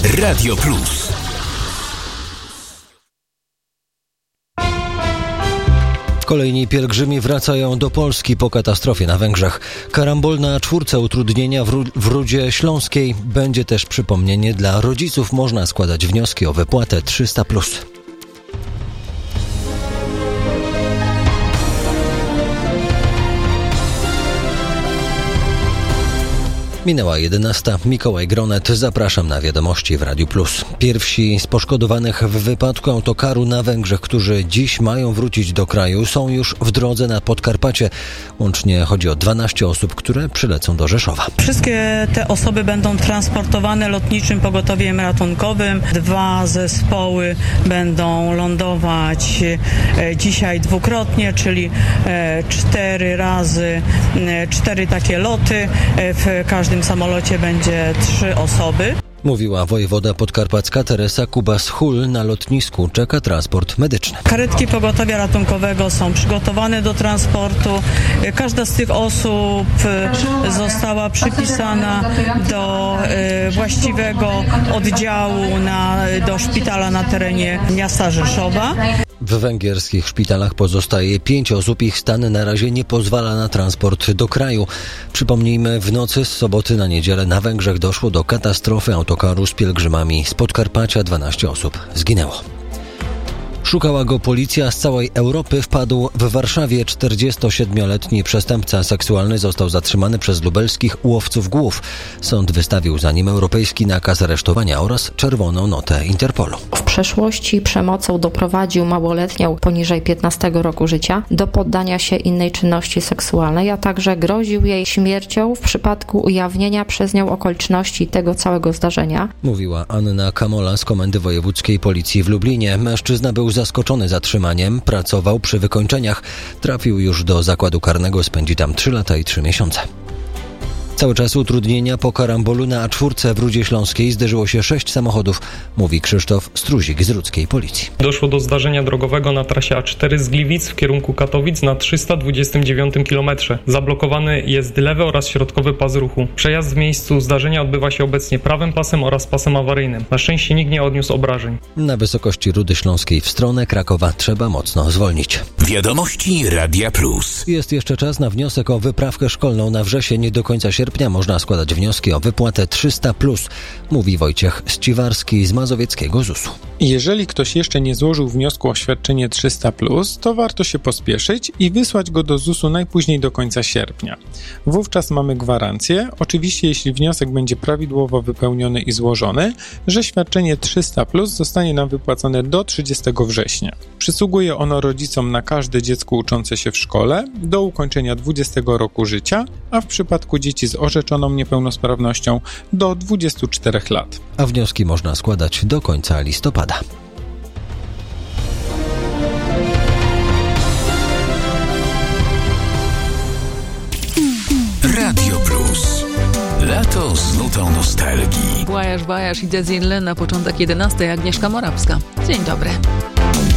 Radio Plus. Kolejni pielgrzymi wracają do Polski po katastrofie na Węgrzech. Karambol na czwórce utrudnienia w Rudzie Śląskiej. Będzie też przypomnienie dla rodziców. Można składać wnioski o wypłatę 300+. Minęła 11. Mikołaj Gronet. Zapraszam na wiadomości w Radiu Plus. Pierwsi z poszkodowanych w wypadku autokaru na Węgrzech, którzy dziś mają wrócić do kraju, są już w drodze na Podkarpacie. Łącznie chodzi o 12 osób, które przylecą do Rzeszowa. Wszystkie te osoby będą transportowane lotniczym pogotowiem ratunkowym. 2 zespoły będą lądować dzisiaj dwukrotnie, czyli 4 razy 4 takie loty. W każdym samolocie będzie 3 osoby. Mówiła wojewoda podkarpacka Teresa Kubas-Hul. Na lotnisku czeka transport medyczny. Karetki pogotowia ratunkowego są przygotowane do transportu. Każda z tych osób została przypisana do właściwego oddziału do szpitala na terenie miasta Rzeszowa. W węgierskich szpitalach pozostaje 5 osób. Ich stan na razie nie pozwala na transport do kraju. Przypomnijmy, w nocy z soboty na niedzielę na Węgrzech doszło do katastrofy autokaru z pielgrzymami. Z Podkarpacia 12 osób zginęło. Szukała go policja z całej Europy. Wpadł w Warszawie. 47-letni przestępca seksualny został zatrzymany przez lubelskich łowców głów. Sąd wystawił za nim europejski nakaz aresztowania oraz czerwoną notę Interpolu. W przeszłości przemocą doprowadził małoletnią poniżej 15 roku życia do poddania się innej czynności seksualnej, a także groził jej śmiercią w przypadku ujawnienia przez nią okoliczności tego całego zdarzenia. Mówiła Anna Kamola z Komendy Wojewódzkiej Policji w Lublinie. Mężczyzna był zaskoczony zatrzymaniem, pracował przy wykończeniach. Trafił już do zakładu karnego, spędzi tam 3 lata i 3 miesiące. Cały czas utrudnienia po karambolu na A4 w Rudzie Śląskiej. Zderzyło się 6 samochodów, mówi Krzysztof Struzik z Rudzkiej Policji. Doszło do zdarzenia drogowego na trasie A4 z Gliwic w kierunku Katowic na 329 km. Zablokowany jest lewy oraz środkowy pas ruchu. Przejazd w miejscu zdarzenia odbywa się obecnie prawym pasem oraz pasem awaryjnym. Na szczęście nikt nie odniósł obrażeń. Na wysokości Rudy Śląskiej w stronę Krakowa trzeba mocno zwolnić. Wiadomości Radia Plus. Jest jeszcze czas na wniosek o wyprawkę szkolną na wrzesień. Do końca sierpnia można składać wnioski o wypłatę 300+, mówi Wojciech Ściwarski z mazowieckiego ZUS-u. Jeżeli ktoś jeszcze nie złożył wniosku o świadczenie 300+, to warto się pospieszyć i wysłać go do ZUS-u najpóźniej do końca sierpnia. Wówczas mamy gwarancję, oczywiście jeśli wniosek będzie prawidłowo wypełniony i złożony, że świadczenie 300+ zostanie nam wypłacone do 30 września. Przysługuje ono rodzicom na każde dziecko uczące się w szkole do ukończenia 20 roku życia, a w przypadku dzieci z orzeczoną niepełnosprawnością do 24 lat. A wnioski można składać do końca listopada. Radio Plus. Lato z nutą nostalgii. Wajaż, idę z Inle na początek 11. Agnieszka Morawska. Dzień dobry.